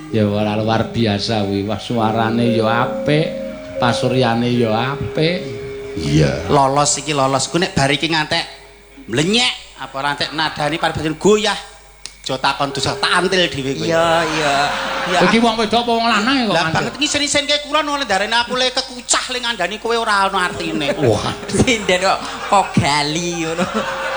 Ya ora luar biasa kuwi. Wah suarane ya apik, pasuryane ya apik. Iya. Lolos iki lolos. Ku nek bar iki ngantek mlenyek apa ora entek nadani paribasa goyah. Aja takon dosa tak antil dhewe kowe. Iya, iya. Ya. Iki wong wedok apa wong lanang kok? Lah banget ngisen-isen kae kula nang ndarene aku le kekucah le ngandani kowe ora ono artine. Wah, Sinden kok gali ngono.